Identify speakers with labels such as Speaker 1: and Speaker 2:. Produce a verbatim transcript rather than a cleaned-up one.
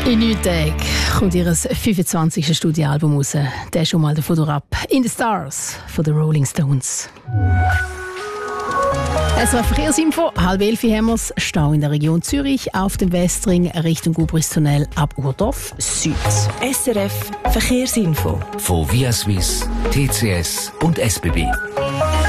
Speaker 1: In neun Tagen kommt ihr fünfundzwanzigste Studioalbum raus. Der ist schon mal davon ab. In the Stars von den Rolling Stones. Es war Verkehrsinfo. Halb elf haben wir es. Stau in der Region Zürich auf dem Westring Richtung Gubristunnel ab Urdorf Süd.
Speaker 2: S R F Verkehrsinfo
Speaker 3: von Via Swiss, T C S und S B B.